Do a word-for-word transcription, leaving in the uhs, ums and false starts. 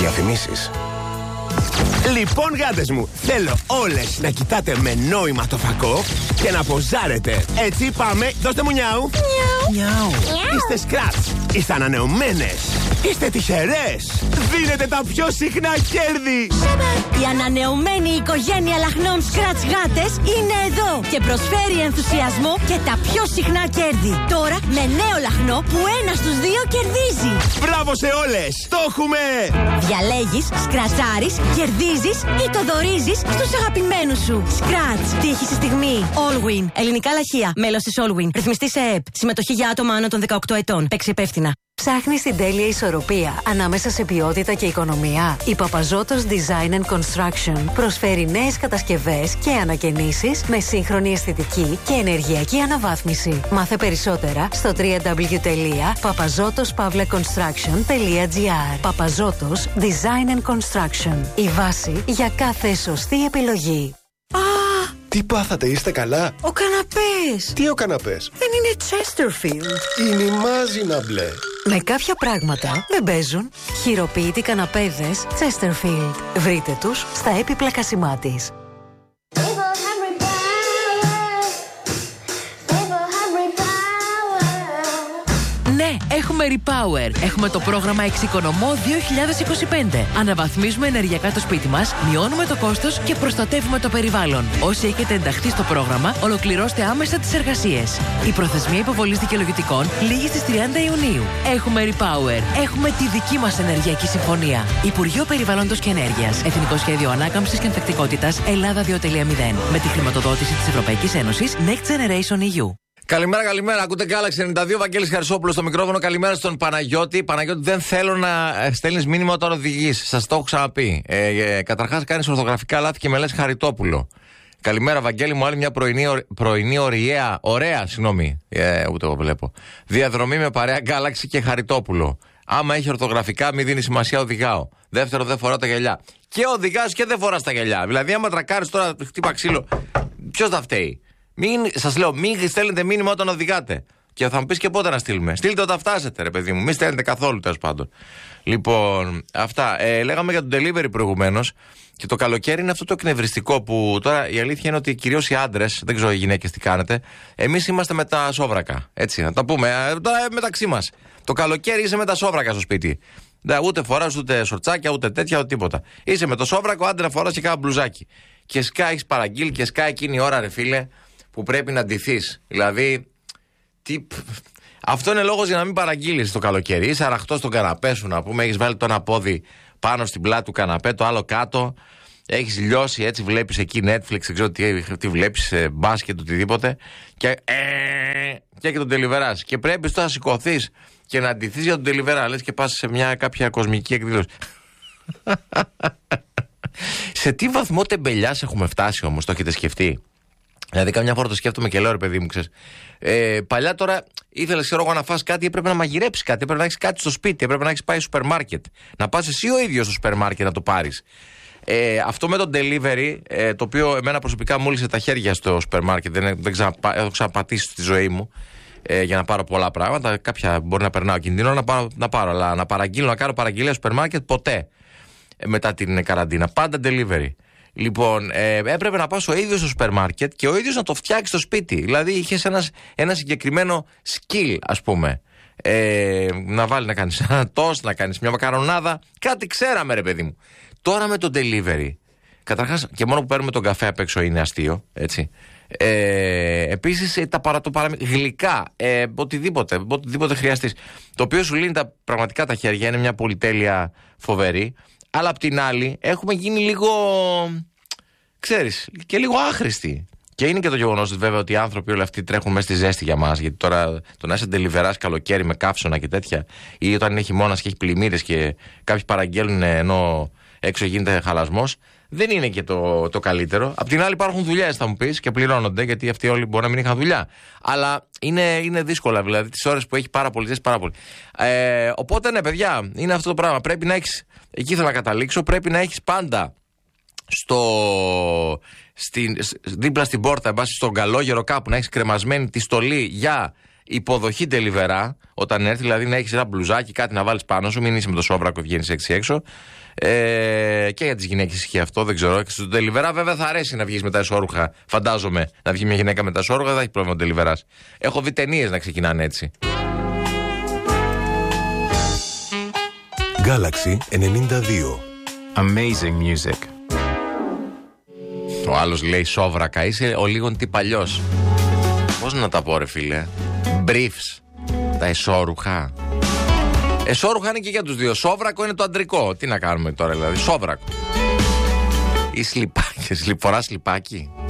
Διαφημίσεις. Λοιπόν, γάτες μου, θέλω όλες να κοιτάτε με νόημα το φακό και να ποζάρετε. Έτσι πάμε, δώστε μου νιάου. Νιάου. Είστε σκράτς, είστε ανανεωμένες, είστε τυχερές. Δίνετε τα πιο συχνά κέρδη. Η ανανεωμένη οικογένεια λαχνών Scratch γάτες είναι εδώ και προσφέρει ενθουσιασμό και τα πιο συχνά κέρδη. Τώρα με νέο λαχνό που ένα στους δύο κερδίζει. Μπράβο σε όλες, το έχουμε. Διαλέγεις, σκρατσάρεις, κερδίζεις ή το δωρίζεις στους αγαπημένους σου. Scratch, τύχη στη στιγμή. Allwin, ελληνικά λαχεία, μέλος της Allwin. Ρυθμιστή σε ΕΕΠ. Συμμετοχή για άτομα άνω των δεκαοκτώ ετών. Παίξει υπεύθυνα. Ψάχνεις την τέλεια ισορροπία ανάμεσα σε ποιότητα και οικονομία? Η Παπαζώτος Design and Construction προσφέρει νέες κατασκευές και ανακαινήσεις με σύγχρονη αισθητική και ενεργειακή αναβάθμιση. Μάθε περισσότερα στο double-u double-u double-u τελεία παπαζώτος παύλα κονστράκσιον τελεία τζι άρ. Παπαζώτος Design and Construction. Η βάση για κάθε σωστή επιλογή. Τι πάθατε, είστε καλά? Ο καναπές. Τι ο καναπές? Δεν είναι Chesterfield. Είναι η μάζινα μπλε. Με κάποια πράγματα δεν παίζουν. Χειροποίητοι καναπέδες Chesterfield. Βρείτε τους στα έπιπλα Κασιμάτης. Ναι, έχουμε Repower. Έχουμε το πρόγραμμα Εξοικονομώ δύο χιλιάδες είκοσι πέντε. Αναβαθμίζουμε ενεργειακά το σπίτι μας, μειώνουμε το κόστος και προστατεύουμε το περιβάλλον. Όσοι έχετε ενταχθεί στο πρόγραμμα, ολοκληρώστε άμεσα τις εργασίες. Η προθεσμία υποβολής δικαιολογητικών λήγει στις τριάντα Ιουνίου. Έχουμε Repower. Έχουμε τη δική μας ενεργειακή συμφωνία. Υπουργείο Περιβάλλοντος και Ενέργειας. Εθνικό Σχέδιο Ανάκαμψης και Ανθεκτικότητας Ελλάδα δύο κόμμα μηδέν. Με τη χρηματοδότηση της Ευρωπαϊκής Ένωσης Next Generation ι γιου. Καλημέρα, καλημέρα. Ακούτε Galaxy ενενήντα δύο, Βαγγέλης Χαρισόπουλος στο μικρόφωνο. Καλημέρα στον Παναγιώτη. Παναγιώτη, δεν θέλω να στέλνεις μήνυμα όταν οδηγείς. Σας το έχω ξαναπεί. Ε, ε, Καταρχάς, κάνεις ορθογραφικά λάθη και με λες Χαριτόπουλο. Καλημέρα, Βαγγέλη μου. Άλλη μια πρωινή, πρωινή ωραία, ωραία, συγγνώμη. Ε, ούτε εγώ βλέπω. Διαδρομή με παρέα Galaxy και Χαριτόπουλο. Άμα έχει ορθογραφικά, μην δίνει σημασία, οδηγάω. Δεύτερο, δεν φοράω τα γυαλιά. Και οδηγάς και δεν φοράς τα γυαλιά. Δηλαδή, άμα τρακάρεις τώρα, χτύπα ξύλο, ποιος θα φταίει? Μην, σας λέω, μην στέλνετε μήνυμα όταν οδηγάτε. Και θα μου πεις και πότε να στείλουμε. Στείλτε όταν φτάσετε, ρε παιδί μου. Μην στέλνετε καθόλου, τέλος πάντων. Λοιπόν, αυτά. Ε, λέγαμε για τον delivery προηγουμένως. Και το καλοκαίρι είναι αυτό το εκνευριστικό που τώρα η αλήθεια είναι ότι κυρίως οι άντρες, δεν ξέρω οι γυναίκες τι κάνετε, εμείς είμαστε με τα σόβρακα. Έτσι, να τα πούμε. Ε, τώρα μεταξύ μας. Το καλοκαίρι είσαι με τα σόβρακα στο σπίτι. Δεν, ούτε φοράς ούτε σορτσάκια, ούτε τέτοια, ούτε τίποτα. Είσαι με το σόβρακο, άντε να φοράς και κάνα μπλουζάκι. Και σκάει, έχεις παραγγείλει και σκάει εκείνη η ώρα, ρε φίλε, που πρέπει να ντυθείς. Δηλαδή, τι... αυτό είναι λόγος για να μην παραγγείλεις το καλοκαίρι. Είσαι αραχτός στον καναπέ σου, να πούμε, έχεις βάλει το ένα πόδι πάνω στην πλάτη του καναπέ, το άλλο κάτω. Έχεις λιώσει, έτσι βλέπεις εκεί Netflix, δεν ξέρω τι, τι βλέπεις, μπάσκετ, οτιδήποτε. Και, ε, και, και τον τελιβεράς. Και πρέπει τώρα να σηκωθείς και να ντυθείς για τον τελιβερά. Λες και πας σε μια κάποια κοσμική εκδήλωση. Σε τι βαθμό τεμπελιάς έχουμε φτάσει όμως, το έχετε σκεφτεί? Δηλαδή, καμιά φορά το σκέφτομαι και λέω, ρε παιδί μου, ξέρεις. Ε, παλιά τώρα ήθελε, ξέρω εγώ, να φας κάτι, έπρεπε να μαγειρέψεις κάτι, έπρεπε να έχεις κάτι στο σπίτι, έπρεπε να έχεις πάει στο σούπερ μάρκετ. Να πας εσύ ο ίδιος στο σούπερ μάρκετ να το πάρεις. Ε, αυτό με το delivery, ε, το οποίο εμένα προσωπικά μου έλυσε τα χέρια στο σούπερ μάρκετ, δεν, δεν ξαναπα, έχω ξαναπατήσει στη ζωή μου ε, για να πάρω πολλά πράγματα. Κάποια μπορεί να περνάω κινδύνο να πάρω, να πάρω, αλλά να παραγγείλω, να κάνω παραγγελία στο σούπερ μάρκετ ποτέ ε, μετά την καραντίνα. Πάντα delivery. Λοιπόν, ε, έπρεπε να πας ο ίδιος στο σούπερ μάρκετ και ο ίδιος να το φτιάξεις στο σπίτι. Δηλαδή, είχες ένα, ένα συγκεκριμένο skill, ας πούμε. Ε, να βάλει να κάνεις ένα τόστ, να κάνεις μια μακαρονάδα. Κάτι ξέραμε, ρε παιδί μου. Τώρα με το delivery, καταρχάς και μόνο που παίρνουμε τον καφέ απ' έξω είναι αστείο, έτσι. Ε, επίσης, τα παρα, το παρα, γλυκά, ε, οτιδήποτε, οτιδήποτε χρειαστείς. Το οποίο σου λύνει τα, πραγματικά τα χέρια, είναι μια πολυτέλεια φοβερή. Αλλά απ' την άλλη έχουμε γίνει λίγο, ξέρεις, και λίγο άχρηστοι. Και είναι και το γεγονός βέβαια ότι οι άνθρωποι όλοι αυτοί τρέχουν μέσα στη ζέστη για μας. Γιατί τώρα το να είσαι ντελιβεράς καλοκαίρι με καύσωνα και τέτοια, ή όταν είναι χειμώνας και έχει πλημμύρες και κάποιοι παραγγέλνουν ενώ έξω γίνεται χαλασμός, δεν είναι και το, το καλύτερο. Απ' την άλλη υπάρχουν δουλειές, θα μου πεις, και πληρώνονται, γιατί αυτοί όλοι μπορεί να μην είχαν δουλειά. Αλλά είναι, είναι δύσκολα, δηλαδή, τις ώρες που έχει πάρα πολύ ζέστη, πάρα πολύ. Ε, οπότε ναι, παιδιά, είναι αυτό το πράγμα. Πρέπει να έχεις, εκεί θέλω να καταλήξω, πρέπει να έχεις πάντα στο, στην, δίπλα στην πόρτα, εν πάση στον καλόγερο κάπου, να έχεις κρεμασμένη τη στολή για υποδοχή τελιβερά, όταν έρθει, δηλαδή να έχεις ένα μπλουζάκι, κάτι να βάλεις πάνω σου, μην είσαι με το σόβρακο, βγαίνεις έξι έξω. Ε, και για τις γυναίκες ισχύει αυτό, δεν ξέρω. Στον τελιβερά βέβαια θα αρέσει να βγεις με τα εσώρουχα. Φαντάζομαι να βγει μια γυναίκα με τα εσώρουχα, δεν θα έχει πρόβλημα ο τελιβεράς. Έχω δει ταινίες να ξεκινάνε έτσι. Galaxy ενενήντα δύο. Amazing music. Ο άλλος λέει σόβρακα, είσαι ο λίγον τι παλιός. Πώς να τα πω ρε φίλε. Briefs. Τα εσώρουχα. Εσώρουχα είναι και για τους δύο. Σόβρακο είναι το αντρικό. Τι να κάνουμε τώρα δηλαδή. Σόβρακο. Ή σλιπάκι. Φορά σλιπάκι.